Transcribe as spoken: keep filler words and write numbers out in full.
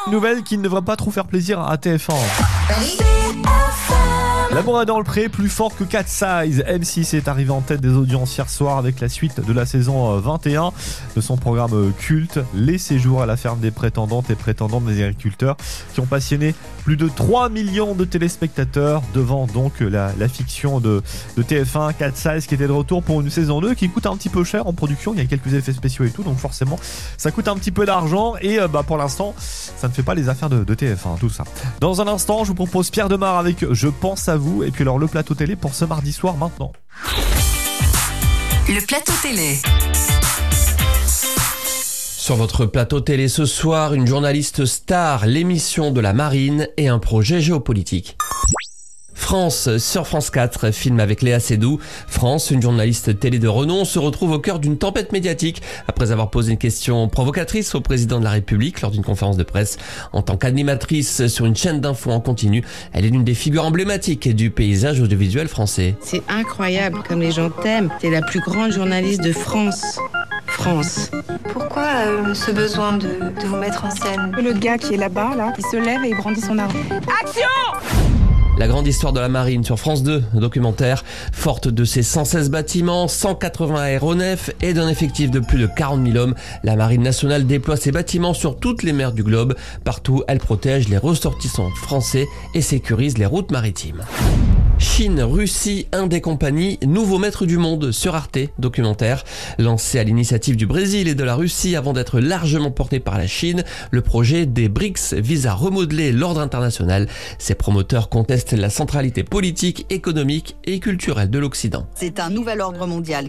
Nouvelle qui ne devrait pas trop faire plaisir à T F un. L'amour est dans le pré, plus fort que Cat Size. M six est arrivé en tête des audiences hier soir avec la suite de la saison vingt et un de son programme culte, Les séjours à la ferme des prétendantes et prétendants des agriculteurs, qui ont passionné plus de trois millions de téléspectateurs devant donc la, la fiction de, de T F un, Cat Size, qui était de retour pour une saison deux qui coûte un petit peu cher en production. Il y a quelques effets spéciaux et tout, donc forcément ça coûte un petit peu d'argent et euh, bah, pour l'instant ça ne fait pas les affaires de, de T F un, tout ça. Dans un instant, je vous propose Pierre Demar avec Je pense à vous. Et puis alors le plateau télé pour ce mardi soir maintenant. Le plateau télé. Sur votre plateau télé ce soir, une journaliste star, l'émission de la marine et un projet géopolitique. France, sur France quatre, film avec Léa Seydoux. France, une journaliste télé de renom, se retrouve au cœur d'une tempête médiatique après avoir posé une question provocatrice au président de la République lors d'une conférence de presse. En tant qu'animatrice sur une chaîne d'infos en continu, elle est l'une des figures emblématiques du paysage audiovisuel français. C'est incroyable comme les gens t'aiment. T'es la plus grande journaliste de France. France. Pourquoi euh, ce besoin de, de vous mettre en scène ? Le gars qui est là-bas, là, il se lève et il brandit son arme. Action ! La grande histoire de la marine sur France deux, documentaire, forte de ses cent seize bâtiments, cent quatre-vingts aéronefs et d'un effectif de plus de quarante mille hommes, la marine nationale déploie ses bâtiments sur toutes les mers du globe. Partout, elle protège les ressortissants français et sécurise les routes maritimes. Chine, Russie, Inde et compagnie, nouveau maître du monde sur Arte, documentaire. Lancé à l'initiative du Brésil et de la Russie avant d'être largement porté par la Chine, le projet des BRICS vise à remodeler l'ordre international. Ses promoteurs contestent la centralité politique, économique et culturelle de l'Occident. C'est un nouvel ordre mondial